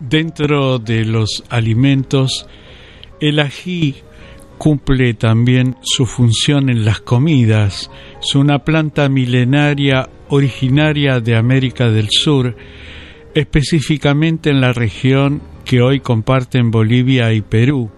Dentro de los alimentos, el ají cumple también su función en las comidas. Es una planta milenaria originaria de América del Sur, específicamente en la región que hoy comparten Bolivia y Perú.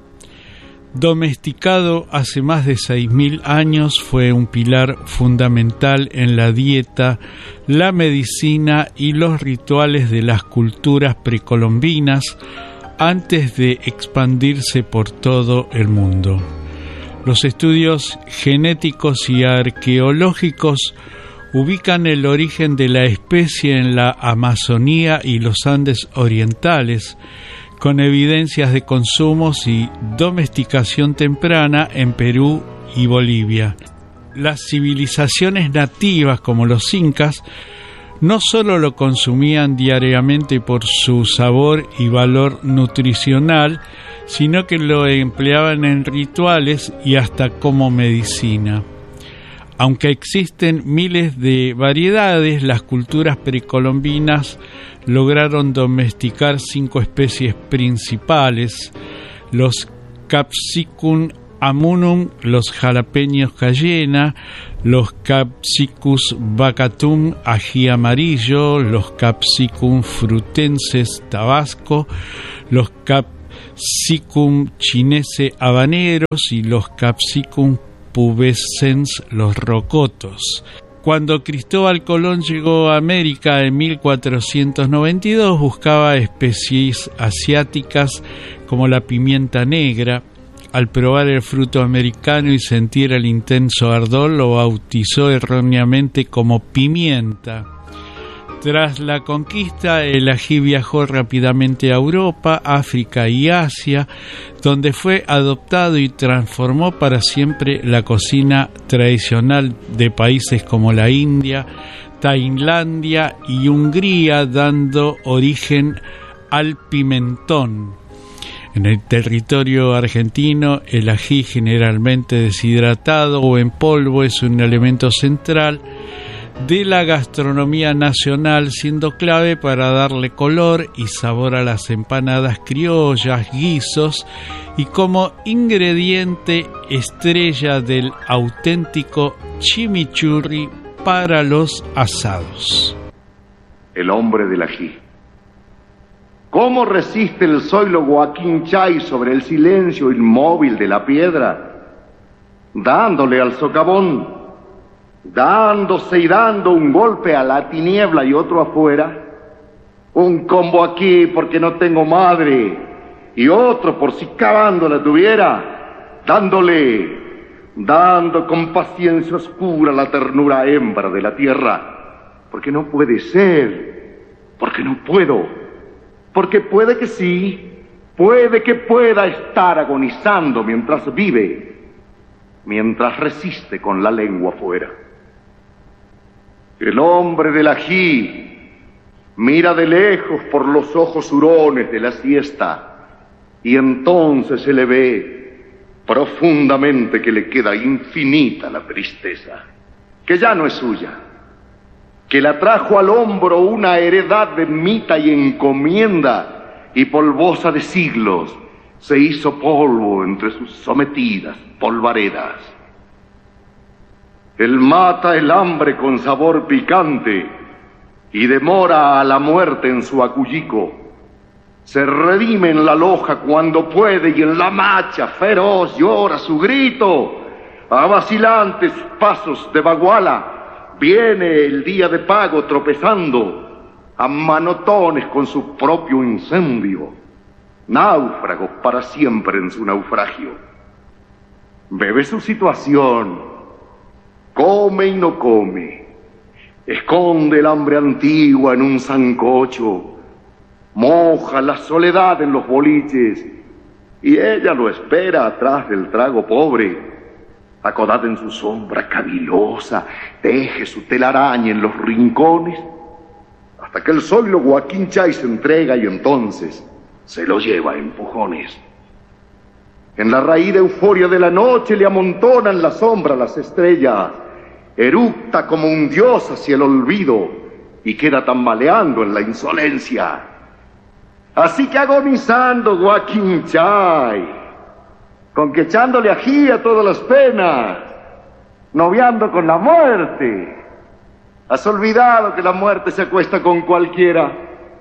Domesticado hace más de 6.000 años, fue un pilar fundamental en la dieta, la medicina y los rituales de las culturas precolombinas antes de expandirse por todo el mundo. Los estudios genéticos y arqueológicos ubican el origen de la especie en la Amazonía y los Andes orientales, con evidencias de consumos y domesticación temprana en Perú y Bolivia. Las civilizaciones nativas, como los incas, no solo lo consumían diariamente por su sabor y valor nutricional, sino que lo empleaban en rituales y hasta como medicina. Aunque existen miles de variedades, las culturas precolombinas lograron domesticar 5 especies principales: los Capsicum amunum, los jalapeños cayena, los Capsicus bacatum, ají amarillo, los Capsicum frutenses tabasco, los Capsicum chinese habaneros y los Capsicum pubescens, los rocotos. Cuando Cristóbal Colón llegó a América en 1492, buscaba especies asiáticas como la pimienta negra. Al probar el fruto americano y sentir el intenso ardor, lo bautizó erróneamente como pimienta. Tras la conquista, el ají viajó rápidamente a Europa, África y Asia, donde fue adoptado y transformó para siempre la cocina tradicional de países como la India, Tailandia y Hungría, dando origen al pimentón. En el territorio argentino, el ají, generalmente deshidratado o en polvo, es un elemento central de la gastronomía nacional, siendo clave para darle color y sabor a las empanadas criollas, guisos y como ingrediente estrella del auténtico chimichurri para los asados. El hombre del ají. ¿Cómo resiste el zoilo Guaquinchay sobre el silencio inmóvil de la piedra? Dándole al socavón, dándose y dando un golpe a la tiniebla y otro afuera, un combo aquí porque no tengo madre y otro por si cavando la tuviera, dando con paciencia oscura la ternura hembra de la tierra, porque no puede ser, porque no puedo, porque puede que sí, puede que pueda estar agonizando mientras vive, mientras resiste con la lengua fuera. El hombre del ají mira de lejos por los ojos hurones de la siesta y entonces se le ve profundamente que le queda infinita la tristeza, que ya no es suya, que la trajo al hombro una heredad de mita y encomienda y polvosa de siglos se hizo polvo entre sus sometidas polvaredas. Él mata el hambre con sabor picante y demora a la muerte en su acullico. Se redime en la loja cuando puede y en la macha feroz llora su grito. A vacilantes pasos de baguala viene el día de pago tropezando a manotones con su propio incendio. Náufrago para siempre en su naufragio. Bebe su situación. Come y no come, esconde el hambre antigua en un sancocho, moja la soledad en los boliches y ella lo espera atrás del trago pobre, acodada en su sombra cavilosa, teje su telaraña en los rincones, hasta que el zoilo Guaquinchay se entrega y entonces se lo lleva a empujones. En la raída euforia de la noche le amontonan la sombra las estrellas, eructa como un dios hacia el olvido y queda tambaleando en la insolencia. Así que agonizando, Guaquinchay, con que echándole ají a todas las penas, noviando con la muerte, has olvidado que la muerte se acuesta con cualquiera.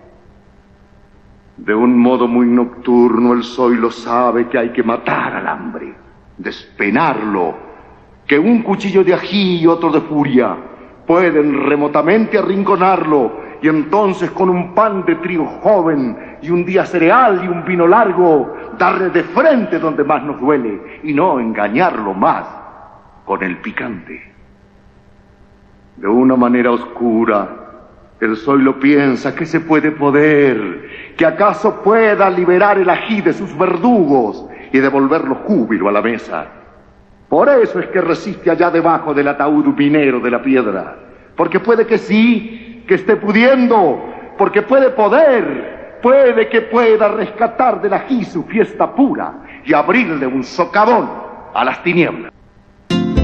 De un modo muy nocturno el zoilo sabe que hay que matar al hambre, despenarlo, que un cuchillo de ají y otro de furia pueden remotamente arrinconarlo, y entonces con un pan de trigo joven y un día cereal y un vino largo, darle de frente donde más nos duele y no engañarlo más con el picante. De una manera oscura, el zoilo piensa que se puede poder, que acaso pueda liberar el ají de sus verdugos y devolverlo júbilo a la mesa. Por eso es que resiste allá debajo del ataúd minero de la piedra, porque puede que sí, que esté pudiendo, porque puede poder, puede que pueda rescatar del ají su fiesta pura y abrirle un socavón a las tinieblas.